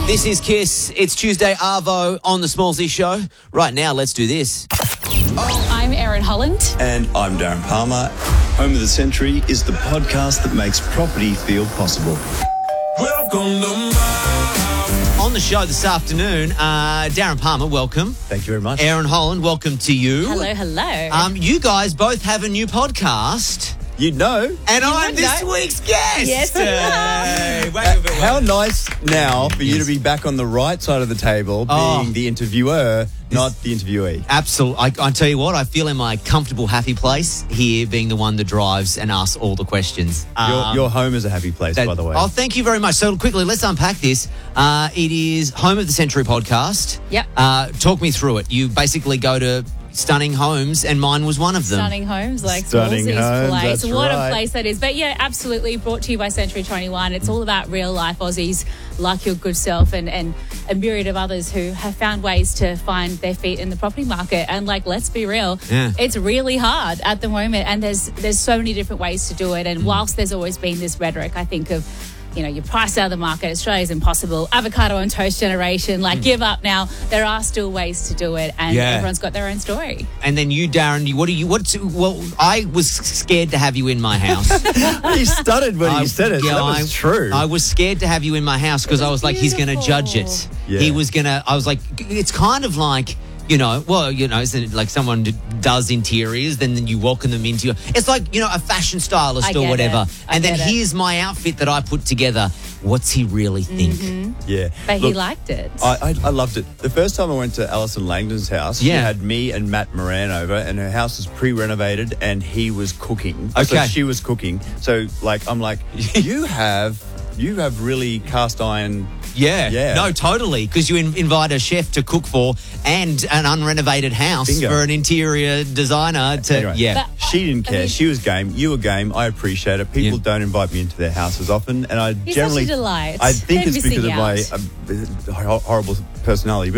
This is Kiss. It's Tuesday Arvo on the Smallsy Show. Right now, let's do this. I'm Erin Holland. And I'm Darren Palmer. Home of the Century is the podcast that makes property feel possible. On the show this afternoon, Darren Palmer, welcome. Thank you very much. Erin Holland, welcome to you. Hello. You guys both have a new podcast. You know. And I'm this week's guest. Yes, you are. How nice now for you to be back on the right side of the table, being the interviewer, not the interviewee. Absolutely. I tell you what, I feel in my comfortable, happy place here, being the one that drives and asks all the questions. Your home is a happy place, by the way. Oh, thank you very much. So quickly, let's unpack this. It is Home of the Century podcast. Yep. Talk me through it. You basically go to stunning homes, and mine was one of them. Stunning homes, like Stunning Smallsy's homes, place. that's What right. a place that is. But yeah, absolutely brought to you by Century 21. It's all about real life Aussies like your good self and a myriad of others who have found ways to find their feet in the property market. And like, let's be real, it's really hard at the moment. And there's so many different ways to do it. And whilst there's always been this rhetoric, I think of, you know, you're priced out of the market, Australia's impossible, avocado on toast generation, like give up now. There are still ways to do it, and everyone's got their own story. And then you, Darren, well, I was scared to have you in my house. He stuttered when he said it. Yeah, that was true. I was scared to have you in my house because I was like, he's going to judge it. Yeah. I was like, it's kind of like, isn't it like someone does interiors, then you welcome them into your... It's like, a fashion stylist or whatever. And then here's my outfit that I put together. What's he really think? Mm-hmm. Yeah. But he liked it. I loved it. The first time I went to Alison Langdon's house, she had me and Matt Moran over, and her house was pre-renovated, and he was cooking. Okay. So she was cooking. So, I'm like, you have really cast iron... Yeah. No, totally. Because you invite a chef to cook for and an unrenovated house for an interior designer to... Anyway, yeah. She didn't care. She was game. You were game. I appreciate it. People don't invite me into their houses often. And I You're generally... such a delight. I think They're it's because missing of my horrible personality.